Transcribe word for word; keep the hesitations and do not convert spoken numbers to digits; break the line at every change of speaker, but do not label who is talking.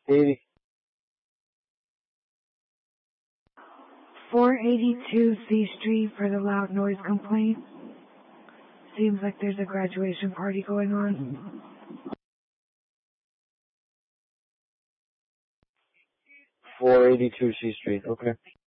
eighty.
four eighty-two C Street for the loud noise complaint. Seems like there's a graduation party going on.
four eighty-two C Street, okay.